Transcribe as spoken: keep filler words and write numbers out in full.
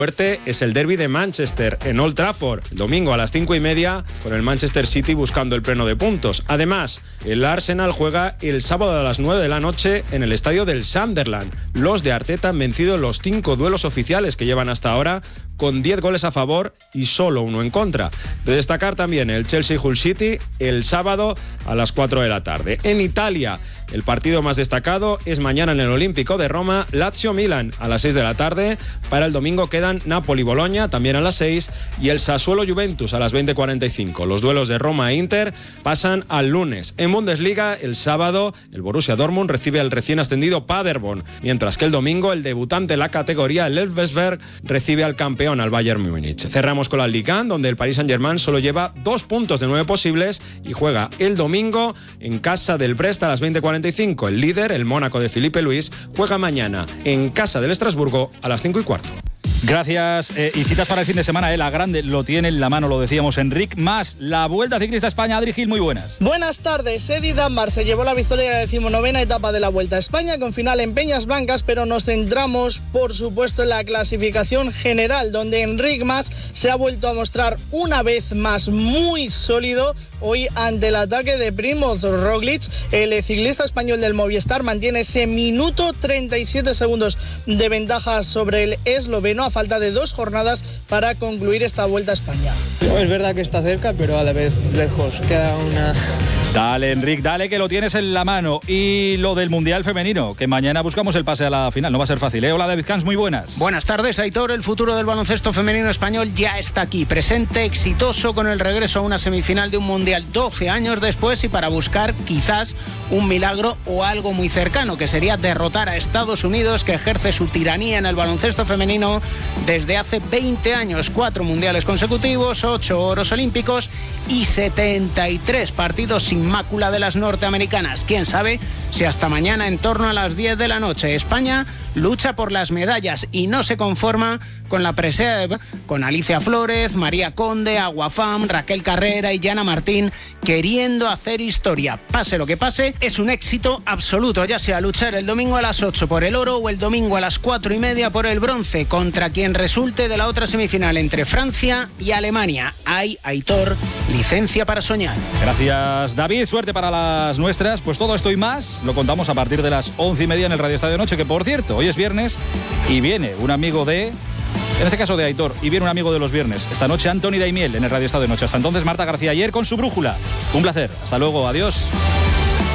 Fuerte es el derbi de Manchester en Old Trafford, el domingo a las cinco y media, con el Manchester City buscando el pleno de puntos. Además, el Arsenal juega el sábado a las nueve de la noche en el estadio del Sunderland. Los de Arteta han vencido los cinco duelos oficiales que llevan hasta ahora, con diez goles a favor y solo uno en contra. De destacar también el Chelsea-Hull City el sábado a las cuatro de la tarde. En Italia, el partido más destacado es mañana en el Olímpico de Roma, Lazio-Milan a las seis de la tarde. Para el domingo quedan Napoli-Boloña también a las seis y el Sassuolo-Juventus a las veinte cuarenta y cinco. Los duelos de Roma e Inter pasan al lunes. En Bundesliga, el sábado, el Borussia Dortmund recibe al recién ascendido Paderborn, mientras que el domingo el debutante en la categoría, el Elversberg, recibe al campeón, al Bayern Múnich. Cerramos con la Ligue uno, donde el Paris Saint-Germain solo lleva dos puntos de nueve posibles y juega el domingo en casa del Brest a las veinte cuarenta y cinco. El líder, el Mónaco de Filipe Luis, juega mañana en casa del Estrasburgo a las cinco y cuarto. Gracias. Eh, y citas para el fin de semana, eh, la grande lo tiene en la mano, lo decíamos, Enric Mas. La Vuelta Ciclista a España, Adri Gil, muy buenas. Buenas tardes. Eddie Dunbar se llevó la victoria en la decimonovena etapa de la Vuelta a España, con final en Peñas Blancas, pero nos centramos, por supuesto, en la clasificación general, donde Enric Mas se ha vuelto a mostrar una vez más muy sólido hoy ante el ataque de Primoz Roglic. El ciclista español del Movistar mantiene ese minuto treinta y siete segundos de ventaja sobre el esloveno, a falta de dos jornadas para concluir esta Vuelta a España. Es verdad que está cerca, pero a la vez lejos. Queda una... Dale, Enric, dale, que lo tienes en la mano. Y lo del Mundial Femenino, que mañana buscamos el pase a la final. No va a ser fácil, ¿eh? Hola, David Camps, muy buenas. Buenas tardes, Aitor. El futuro del baloncesto femenino español ya está aquí, presente, exitoso, con el regreso a una semifinal de un Mundial doce años después, y para buscar quizás un milagro o algo muy cercano, que sería derrotar a Estados Unidos, que ejerce su tiranía en el baloncesto femenino desde hace veinte años. Cuatro mundiales consecutivos, ocho oros olímpicos y setenta y tres partidos sin mácula de las norteamericanas. Quién sabe si hasta mañana en torno a las diez de la noche España lucha por las medallas y no se conforma con la presea, con Alicia Flores, María Conde, Aguafam, Raquel Carrera y Yana Martín queriendo hacer historia. Pase lo que pase, es un éxito absoluto, ya sea luchar el domingo a las ocho por el oro o el domingo a las cuatro y media por el bronce, contra quien resulte de la otra semifinal entre Francia y Alemania. Hay, Aitor, licencia para soñar. Gracias, David. Suerte para las nuestras. Pues todo esto y más lo contamos a partir de las once y media en el Radio Estadio Noche, que por cierto, hoy es viernes y viene un amigo de... En este caso de Aitor, y viene un amigo de los viernes. Esta noche Antoni Daimiel en el Radio Estadio Noche. Hasta entonces, Marta García Ayer con su brújula. Un placer. Hasta luego. Adiós.